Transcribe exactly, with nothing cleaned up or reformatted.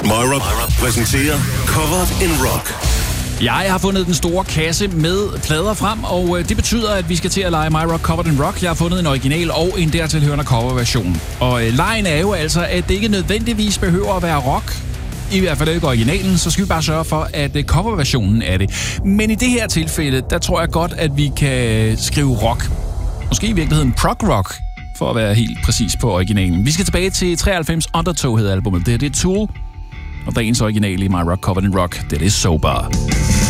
My Rock præsenterer Covered in Rock. Jeg har fundet den store kasse med plader frem, og det betyder, at vi skal til at lege My Rock Covered in Rock. Jeg har fundet en original og en dertilhørende coverversion. Og lejen er jo altså, at det ikke nødvendigvis behøver at være rock. I hvert fald ikke originalen, så skal vi bare sørge for, at coverversionen er det. Men i det her tilfælde, der tror jeg godt, at vi kan skrive rock. Måske i virkeligheden prog-rock, for at være helt præcis på originalen. Vi skal tilbage til treoghalvfems. Undertow hedder albumet. Det her det er Tool, og dagens original i My Rock Covered in Rock, det er Sober.